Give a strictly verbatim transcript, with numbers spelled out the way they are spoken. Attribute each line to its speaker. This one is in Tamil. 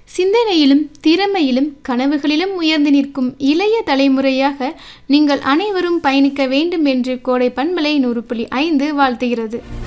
Speaker 1: சிந்தனையிலும் திறமையிலும் கனவுகளிலும் உயர்ந்து நிற்கும் இளைய தலைமுறையாக நீங்கள் அனைவரும் பயணிக்க வேண்டும் என்று கோடை பண்பலை நூறு புள்ளி ஐந்து வாழ்த்துகிறது.